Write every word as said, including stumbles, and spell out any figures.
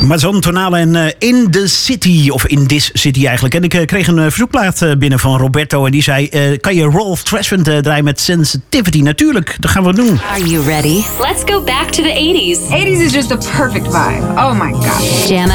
Mazon Tonale en uh, In the City, of In This City eigenlijk. En ik uh, kreeg een uh, verzoekplaat uh, binnen van Roberto en die zei... Uh, kan je Rolf Tressman uh, draaien met Sensitivity? Natuurlijk, dat gaan we doen. Are you ready? Let's go back to the eighties. eighties is just the perfect vibe. Oh my god. Jam